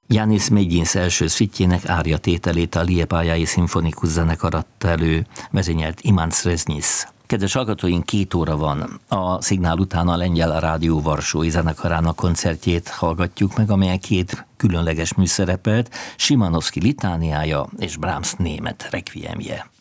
Jánis Medyins első szüttjének árja tételét a Liepájai Szimfonikus Zenekar adta elő, vezényelt Iman Sreznyis. Kedves hallgatóink, 2 óra van. A szignál után a Lengyel Rádió Varsói Zenekarának koncertjét hallgatjuk meg, amelyen 2 különleges mű szerepelt, Szymanowski litániája és Brahms német rekviemje.